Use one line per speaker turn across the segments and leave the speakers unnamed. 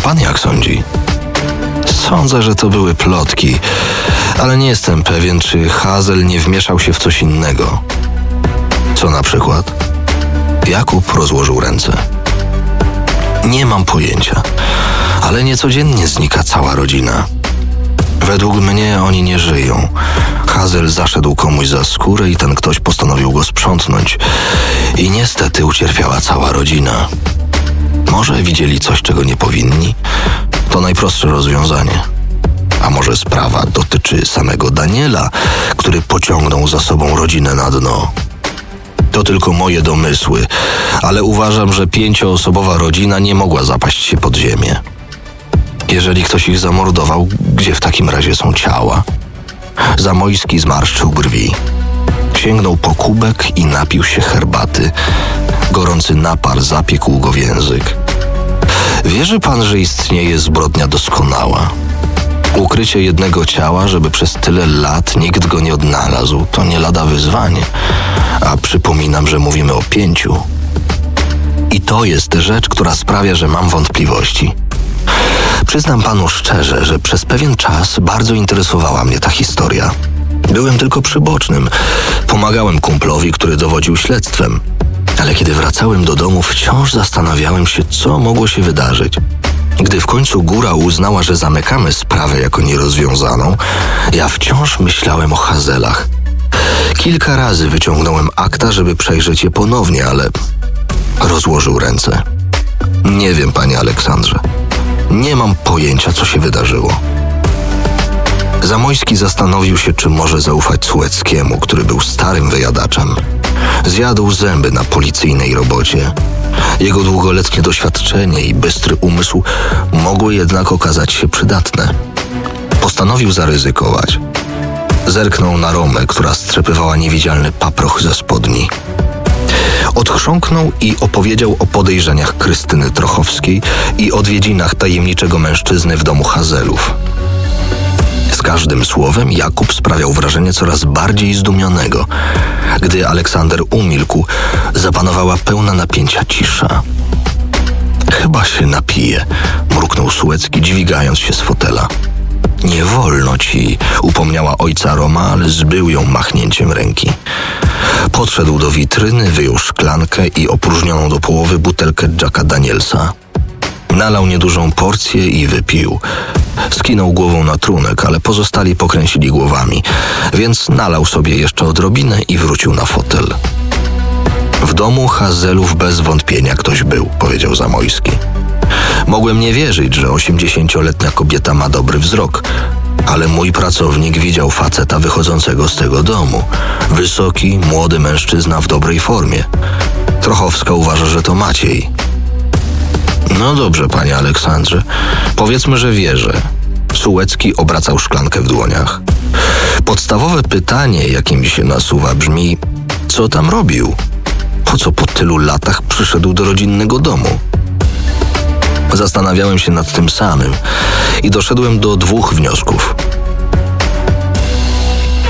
pan jak sądzi? Sądzę, że to były plotki, ale nie jestem pewien, czy Hazel nie wmieszał się w coś innego. Co na przykład? Jakub rozłożył ręce. Nie mam pojęcia, ale niecodziennie znika cała rodzina. Według mnie oni nie żyją. Hazel zaszedł komuś za skórę i ten ktoś postanowił go sprzątnąć. I niestety ucierpiała cała rodzina. Może widzieli coś, czego nie powinni? To najprostsze rozwiązanie. A może sprawa dotyczy samego Daniela, który pociągnął za sobą rodzinę na dno? To tylko moje domysły, ale uważam, że 5-osobowa rodzina nie mogła zapaść się pod ziemię. Jeżeli ktoś ich zamordował, gdzie w takim razie są ciała? Zamojski zmarszczył brwi. Sięgnął po kubek i napił się herbaty. Gorący napar zapiekł go w język. Wierzy pan, że istnieje zbrodnia doskonała? Ukrycie jednego ciała, żeby przez tyle lat nikt go nie odnalazł, to nie lada wyzwanie. A przypominam, że mówimy o 5. I to jest rzecz, która sprawia, że mam wątpliwości. Przyznam panu szczerze, że przez pewien czas bardzo interesowała mnie ta historia. Byłem tylko przybocznym. Pomagałem kumplowi, który dowodził śledztwem. Ale kiedy wracałem do domu, wciąż zastanawiałem się, co mogło się wydarzyć. Gdy w końcu góra uznała, że zamykamy sprawę jako nierozwiązaną, ja wciąż myślałem o Hazelach. Kilka razy wyciągnąłem akta, żeby przejrzeć je ponownie, ale rozłożył ręce. Nie wiem, panie Aleksandrze. Nie mam pojęcia, co się wydarzyło. Zamojski zastanowił się, czy może zaufać Sułeckiemu, który był starym wyjadaczem. Zjadł zęby na policyjnej robocie. Jego długoletnie doświadczenie i bystry umysł mogły jednak okazać się przydatne. Postanowił zaryzykować. Zerknął na Romę, która strzepywała niewidzialny paproch ze spodni. Odchrząknął i opowiedział o podejrzeniach Krystyny Trochowskiej i odwiedzinach tajemniczego mężczyzny w domu Hazelów. Z każdym słowem Jakub sprawiał wrażenie coraz bardziej zdumionego. Gdy Aleksander umilkł, zapanowała pełna napięcia cisza. Chyba się napije, mruknął Sułecki, dźwigając się z fotela. Nie wolno ci, upomniała ojca Roma, ale zbył ją machnięciem ręki. Podszedł do witryny, wyjął szklankę i opróżnioną do połowy butelkę Jacka Danielsa. Nalał niedużą porcję i wypił. Skinął głową na trunek, ale pozostali pokręcili głowami, więc nalał sobie jeszcze odrobinę i wrócił na fotel. W domu Hazelów bez wątpienia ktoś był, powiedział Zamojski. Mogłem nie wierzyć, że 80-letnia kobieta ma dobry wzrok, ale mój pracownik widział faceta wychodzącego z tego domu. Wysoki, młody mężczyzna w dobrej formie. Trochowska uważa, że to Maciej. No dobrze, panie Aleksandrze. Powiedzmy, że wierzę. Sułecki obracał szklankę w dłoniach. Podstawowe pytanie, jakie mi się nasuwa, brzmi: co tam robił? Po co po tylu latach przyszedł do rodzinnego domu? Zastanawiałem się nad tym samym i doszedłem do 2 wniosków.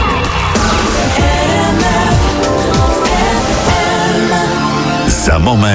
Za moment